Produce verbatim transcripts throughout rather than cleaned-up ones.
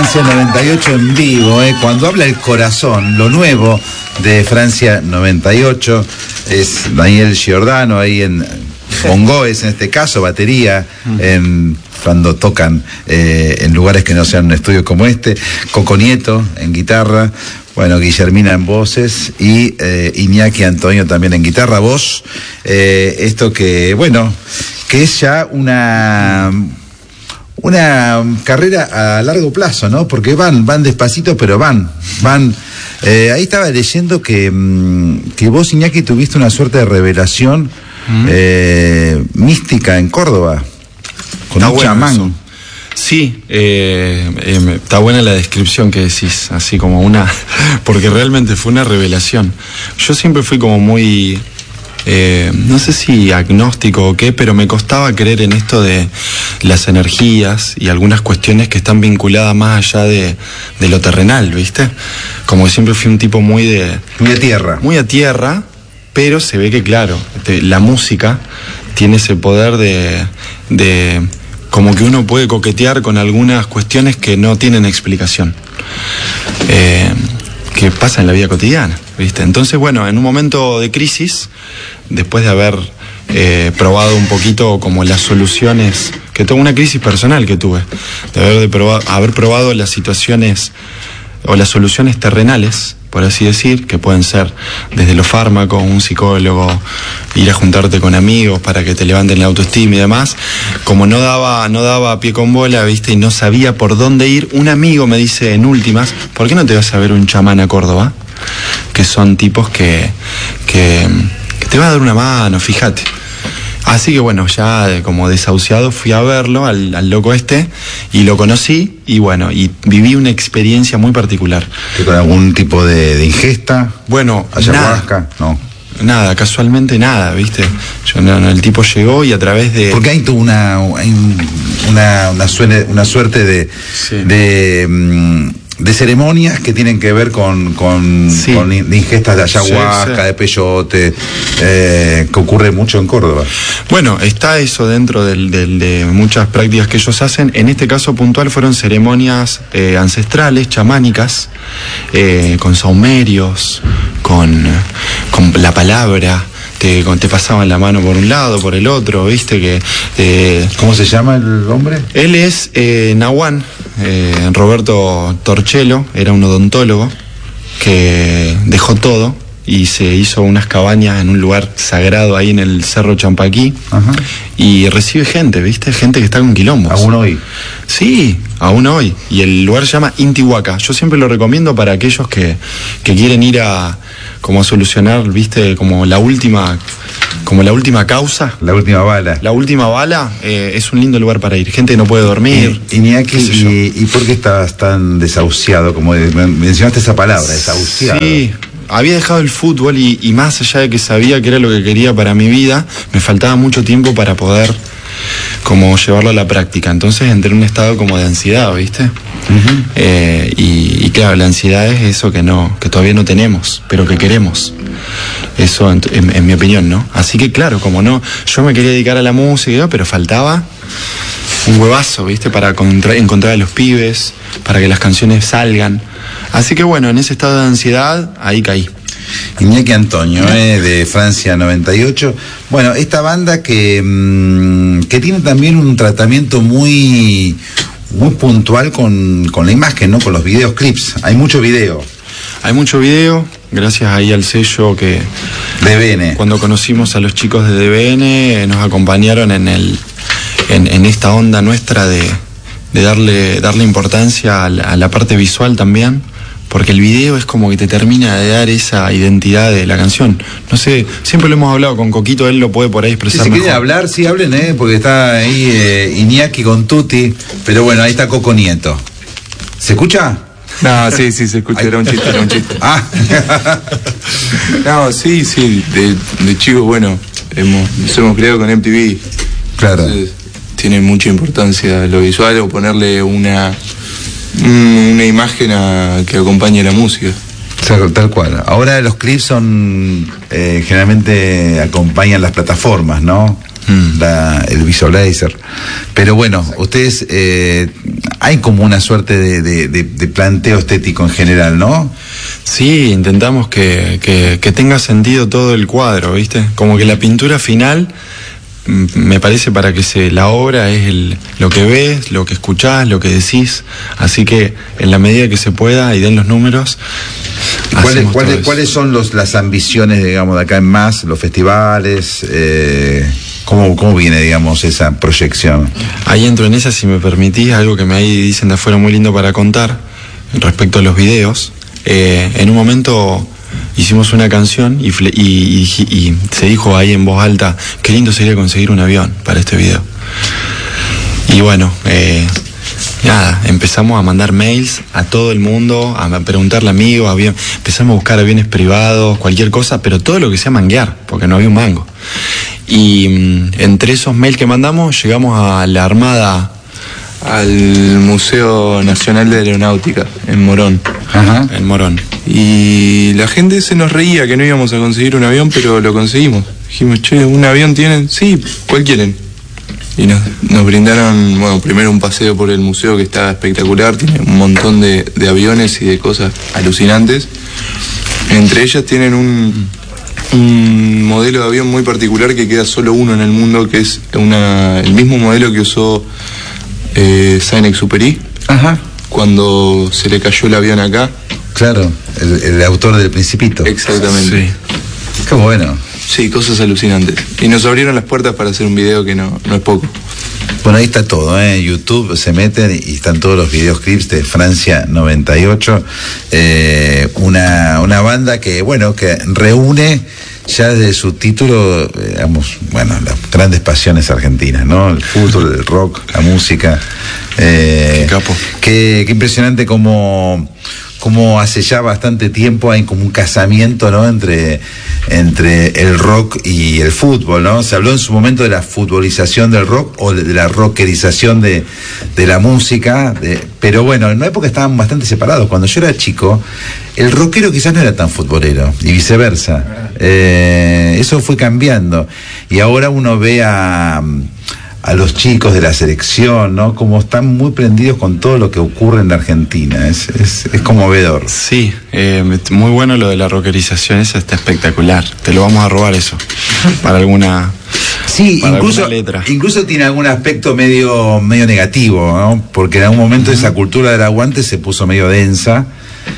Francia noventa y ocho en vivo, eh. Cuando habla el corazón, lo nuevo de Francia noventa y ocho, es Daniel Giordano ahí en bongoes, en este caso, batería, en, cuando tocan eh, en lugares que no sean un estudio como este, Coco Nieto en guitarra, bueno, Guillermina en voces y eh, Iñaki Antonio también en guitarra, voz, eh, esto que, bueno, que es ya una... una carrera a largo plazo, ¿no? Porque van, van despacito, pero van, van. Eh, ahí estaba leyendo que, que vos, Iñaki, tuviste una suerte de revelación mm. eh, mística en Córdoba, con está un bueno chamán. Eso. Sí, eh, eh, está buena la descripción que decís, así como una, porque realmente fue una revelación. Yo siempre fui como muy... Eh, no sé si agnóstico o qué, pero me costaba creer en esto de las energías y algunas cuestiones que están vinculadas más allá de, de lo terrenal, ¿viste? Como que siempre fui un tipo muy de... Muy a tierra. Muy a tierra, pero se ve que, claro, te, la música tiene ese poder de, de... como que uno puede coquetear con algunas cuestiones que no tienen explicación. Eh, que pasa en la vida cotidiana, ¿viste? Entonces, bueno, en un momento de crisis, después de haber eh, probado un poquito como las soluciones, que tuve una crisis personal que tuve, de haber, de probar, haber probado las situaciones o las soluciones terrenales, por así decir, que pueden ser desde los fármacos, un psicólogo, ir a juntarte con amigos para que te levanten la autoestima y demás. Como no daba, no daba pie con bola, ¿viste? Y no sabía por dónde ir, un amigo me dice en últimas, ¿por qué no te vas a ver un chamán a Córdoba? Que son tipos que, que, que te va a dar una mano, fíjate. Así que bueno, ya como desahuciado fui a verlo, al, al loco este, y lo conocí, y bueno, y viví una experiencia muy particular. ¿Con algún tipo de, de ingesta? Bueno, ayahuasca, nada, no. Nada, casualmente nada, ¿viste? Yo, no, no, el tipo llegó y a través de... Porque hay una, hay una, una, suerte, una suerte de... Sí. de um, de ceremonias que tienen que ver con, con, sí. con ingestas de ayahuasca, sí, sí. de peyote, eh, que ocurre mucho en Córdoba. Bueno, está eso dentro del, del, de muchas prácticas que ellos hacen. En este caso puntual fueron ceremonias eh, ancestrales, chamánicas, eh, con saumerios, con, con la palabra. Te, te pasaban la mano por un lado, por el otro, viste que... Eh, ¿Cómo se llama el hombre? Él es eh, Nahuán, eh, Roberto Torchelo, era un odontólogo que dejó todo y se hizo unas cabañas en un lugar sagrado ahí en el Cerro Champaquí. Ajá. Y recibe gente, viste, gente que está con quilombos. ¿Aún hoy? Sí, aún hoy. Y el lugar se llama Intihuaca. Yo siempre lo recomiendo para aquellos que, que quieren ir a... como a solucionar, viste, como la última, como la última causa. La última bala. La última bala, eh, es un lindo lugar para ir. Gente que no puede dormir. Y, Iñaki, y, ¿y por qué estabas tan desahuciado? Como mencionaste esa palabra, desahuciado. Sí, había dejado el fútbol y, y más allá de que sabía que era lo que quería para mi vida, me faltaba mucho tiempo para poder como llevarlo a la práctica. Entonces entré en un estado como de ansiedad, ¿viste? Uh-huh. eh, y, y claro, la ansiedad es eso que no, que todavía no tenemos, pero que queremos. Eso en, en, en mi opinión, ¿no? Así que claro, como no, yo me quería dedicar a la música, pero faltaba un huevazo, ¿viste? Para contra, encontrar a los pibes, para que las canciones salgan. Así que bueno, en ese estado de ansiedad, ahí caí. Iñaki Antonio, eh, de Francia noventa y ocho. Bueno, esta banda que, mmm, que tiene también un tratamiento muy, muy puntual con, con la imagen, ¿no? Con los videos clips. Hay mucho video. Hay mucho video, gracias ahí al sello que... D B N. Cuando conocimos a los chicos de D B N, nos acompañaron en el en, en esta onda nuestra de, de darle, darle importancia a la, a la parte visual también. Porque el video es como que te termina de dar esa identidad de la canción. No sé, siempre lo hemos hablado con Coquito, él lo puede por ahí expresar sí, si mejor. Si quieren hablar, sí hablen, eh, porque está ahí eh, Iñaki con Tuti, pero bueno, ahí está Coco Nieto. ¿Se escucha? No, sí, sí, se escucha, era un chiste, era un chiste. Ah. No, sí, sí, de, de chicos, bueno, hemos, nos hemos creado con M T V. Claro. Entonces, tiene mucha importancia lo visual o ponerle una... una imagen a, que acompañe la música. Tal, tal cual. Ahora los clips son eh, generalmente acompañan las plataformas, ¿no? Mm. La, el visualizer. Pero bueno, ustedes eh, hay como una suerte de, de, de, de planteo estético en general, ¿no? Sí, intentamos que, que, que tenga sentido todo el cuadro, ¿viste? Como que la pintura final, me parece, para que se la obra es el, lo que ves, lo que escuchás, lo que decís, así que en la medida que se pueda y den los números. ¿Cuáles, cuáles, ¿cuáles son los, las ambiciones, digamos, de acá en más, los festivales? Eh, ¿cómo, ¿Cómo viene, digamos, esa proyección? Ahí entro en esa, si me permitís, algo que me ahí dicen de afuera muy lindo para contar respecto a los videos. Eh, en un momento hicimos una canción y, y, y, y se dijo ahí en voz alta, qué lindo sería conseguir un avión para este video. Y bueno, eh, nada, empezamos a mandar mails a todo el mundo, a preguntarle a amigos, avión, empezamos a buscar aviones privados, cualquier cosa, pero todo lo que sea manguear, porque no había un mango. Y mm, entre esos mails que mandamos, llegamos a la Armada, al Museo Nacional de Aeronáutica, en Morón. Ajá. En Morón. Y la gente se nos reía que no íbamos a conseguir un avión, pero lo conseguimos. Dijimos, che, ¿un avión tienen? Sí, ¿cuál quieren? Y nos, nos brindaron, bueno, primero un paseo por el museo que está espectacular, tiene un montón de, de aviones y de cosas alucinantes. Entre ellas tienen un, un modelo de avión muy particular que queda solo uno en el mundo, que es una, el mismo modelo que usó Eh, Saint-Exupéry. Ajá. Cuando se le cayó el avión acá. Claro, el, el autor del Principito. Exactamente. Sí. Qué bueno. Sí, cosas alucinantes. Y nos abrieron las puertas para hacer un video que no, no es poco. Bueno, ahí está todo, ¿eh? En YouTube se meten y están todos los videoclips de Francia noventa y ocho. Eh, una, una banda que, bueno, que reúne ya desde su título, digamos, bueno, las grandes pasiones argentinas, ¿no? El fútbol, el rock, la música. Eh, qué capo. Qué, qué impresionante como, como hace ya bastante tiempo hay como un casamiento, ¿no? Entre, entre el rock y el fútbol, ¿no? Se habló en su momento de la futbolización del rock o de la rockerización de, de la música, de, pero bueno, en una época estaban bastante separados. Cuando yo era chico, el rockero quizás no era tan futbolero, y viceversa. Eh, eso fue cambiando. Y ahora uno ve a, a los chicos de la selección, ¿no? Como están muy prendidos con todo lo que ocurre en la Argentina. Es, es, es conmovedor. Sí, eh, muy bueno lo de la rockerización, eso está espectacular. Te lo vamos a robar eso, para alguna... Sí, incluso, incluso tiene algún aspecto medio, medio negativo, ¿no? Porque en algún momento uh-huh. esa cultura del aguante se puso medio densa.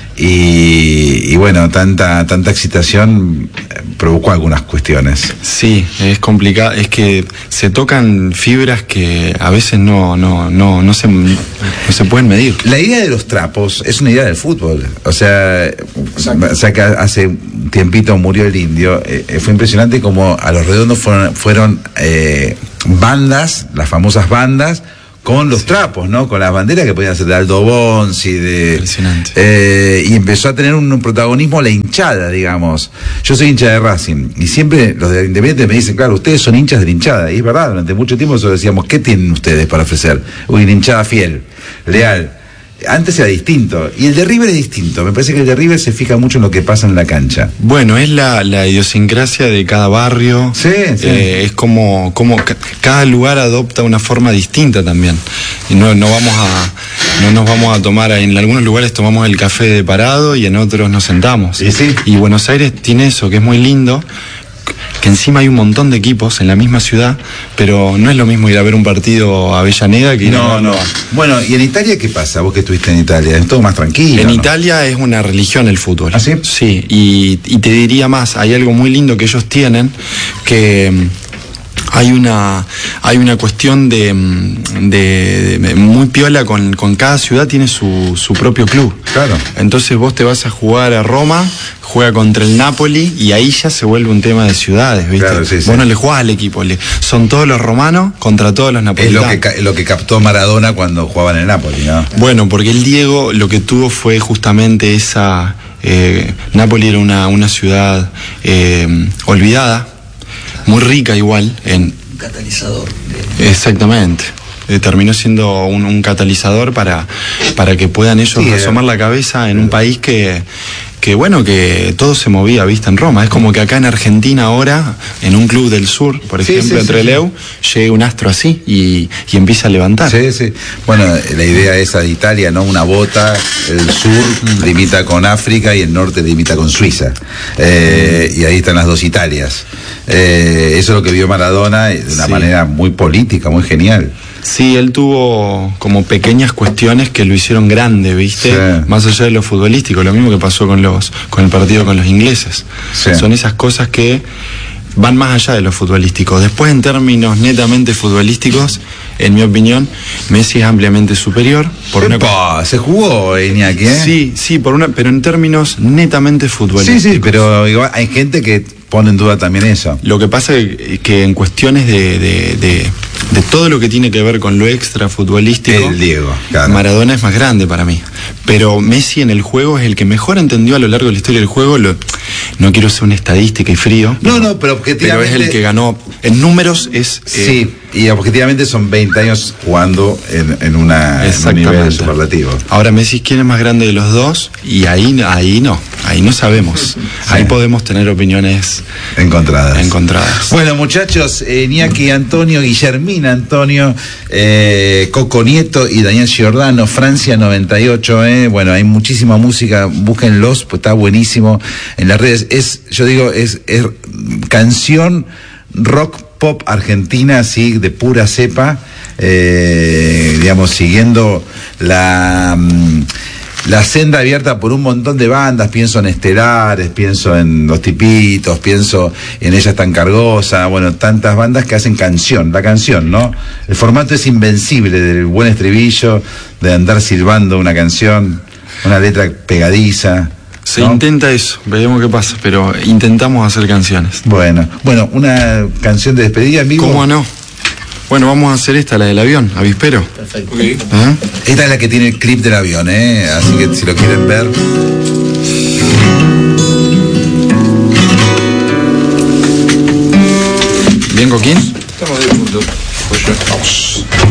Y, y bueno, tanta tanta excitación provocó algunas cuestiones. Sí, es complicado, es que se tocan fibras que a veces no no no no se no se pueden medir. La idea de los trapos es una idea del fútbol, o sea, o sea que hace un tiempito murió el Indio, eh, fue impresionante como a Los Redondos fueron fueron eh, bandas, las famosas bandas con los trapos, ¿no? Con las banderas que podían ser de Aldo Bonzi, de... Impresionante. Eh, y empezó a tener un, un protagonismo la hinchada, digamos. Yo soy hincha de Racing, y siempre los de Independiente me dicen, claro, ustedes son hinchas de la hinchada, y es verdad, durante mucho tiempo nosotros decíamos, ¿qué tienen ustedes para ofrecer? Una hinchada fiel, leal. Antes era distinto, y el de River es distinto. Me parece que el de River se fija mucho en lo que pasa en la cancha. Bueno, es la, la idiosincrasia de cada barrio. Sí, sí. Eh, es como, como ca- cada lugar adopta una forma distinta también. Y no, no vamos a, no nos vamos a tomar, en algunos lugares tomamos el café de parado y en otros nos sentamos. Sí, sí. Y Buenos Aires tiene eso, que es muy lindo, que encima hay un montón de equipos en la misma ciudad, pero no es lo mismo ir a ver un partido a Avellaneda que ir no, a... No, no. Bueno, ¿y en Italia qué pasa? Vos que estuviste en Italia, es todo más tranquilo. En ¿no? Italia es una religión el fútbol. ¿Ah, sí? Sí, y, y te diría más, hay algo muy lindo que ellos tienen, que hay una hay una cuestión de, de, de muy piola con, con cada ciudad tiene su, su propio club. Claro. Entonces vos te vas a jugar a Roma, juega contra el Napoli y ahí ya se vuelve un tema de ciudades, ¿viste? Claro, sí, sí. Vos no le jugás al equipo, le, son todos los romanos contra todos los napolitanos. Es lo que, lo que captó Maradona cuando jugaba en el Napoli, ¿no? Bueno, porque el Diego lo que tuvo fue justamente esa... Eh, Napoli era una, una ciudad eh, olvidada, muy rica igual en... Un catalizador. Exactamente. Eh, terminó siendo un, un catalizador para, para que puedan ellos sí, asomar la cabeza en un país que, que bueno, que todo se movía, viste, en Roma. Es como que acá en Argentina ahora, en un club del sur, por Sí, ejemplo, sí, en sí, Trelew, llega un astro así y, y empieza a levantar. Sí, sí. Bueno, la idea esa de Italia, ¿no? Una bota, el sur limita con África y el norte limita con Suiza. Eh, y ahí están las dos Italias. Eh, eso es lo que vio Maradona de una Sí. manera muy política, muy genial. Sí, él tuvo como pequeñas cuestiones que lo hicieron grande, ¿viste? Sí. Más allá de lo futbolístico, lo mismo que pasó con los con el partido con los ingleses. Sí. Son esas cosas que van más allá de lo futbolístico. Después, en términos netamente futbolísticos, en mi opinión, Messi es ampliamente superior. Por una Epa, se jugó Iñaki, ¿eh? Sí, sí, por una, pero en términos netamente futbolísticos. Sí, sí, pero igual hay gente que pone en duda también eso. Lo que pasa es que en cuestiones de, de, de, de todo lo que tiene que ver con lo extra futbolístico, El Diego, claro. Maradona es más grande para mí. Pero Messi en el juego es el que mejor entendió a lo largo de la historia del juego. Lo, no quiero ser una estadística y frío. No, no, pero Pero objetivamente... es el que ganó. En números es. eh, Sí, y objetivamente son veinte años jugando en, en, una, en un nivel superlativo. Ahora Messi, ¿quién es más grande de los dos? Y ahí, ahí no, ahí no sabemos. Sí. Ahí podemos tener opiniones Encontradas. encontradas. Bueno, muchachos, eh, Iñaki Antonio, Guillermina Antonio, eh, Coco Nieto y Daniel Giordano, Francia noventa y ocho, eh. Bueno, hay muchísima música, búsquenlos, pues está buenísimo en las redes. Es, yo digo, es, es canción rock pop argentina, así, de pura cepa, eh, digamos, siguiendo la... mm, la senda abierta por un montón de bandas. Pienso en Estelares, pienso en Los Tipitos, pienso en Ella es tan cargosa, bueno, tantas bandas que hacen canción, la canción, ¿no? El formato es invencible, del buen estribillo, de andar silbando una canción, una letra pegadiza. Se ¿no? intenta eso, veremos qué pasa, pero intentamos hacer canciones. Bueno, bueno, una canción de despedida en vivo. ¿Cómo no? Bueno, vamos a hacer esta, la del avión, avispero. Perfecto. ¿Eh? Esta es la que tiene el clip del avión, ¿eh? Así que si lo quieren ver. ¿Bien, Coquín? Estamos de punto. Pues yo.